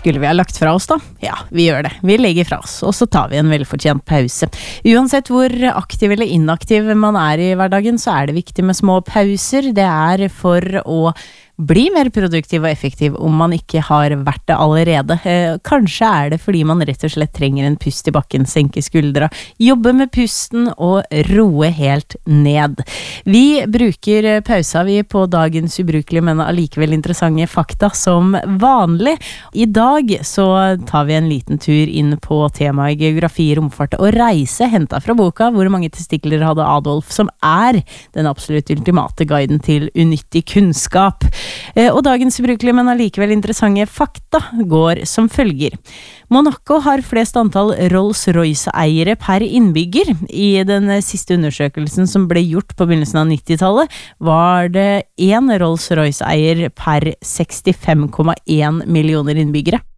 Skulle vi ha lagt fra oss da? Ja, vi gjør det. Vi legger fra oss, og så tar vi en velfortjent pause. Uansett hvor aktiv eller inaktiv man er i hverdagen, så er det viktig med små pauser. Det er for å bli mer produktiv og effektiv om man ikke har vært det allerede. Kanskje er det fordi man rett og slett trenger en pust i bakken, senke skuldra, jobbe med pusten og roe helt ned. Vi bruker pausa vi på dagens ubrukelige, men allikevel interessante fakta som vanlig. I dag så tar vi en liten tur inn på temaet geografi, romfart og reise, hentet fra boka Hvor mange testikler hadde Adolf, som er den absolutt ultimate guiden til unyttig kunnskap. Og dagens ubrukelige, men allikevel interessante fakta går som følger. Monaco har flest antall Rolls-Royce-eiere per innbygger. I den siste undersøkelsen som ble gjort på begynnelsen av 90-tallet, var det en Rolls-Royce-eier per 65,1 millioner innbyggere.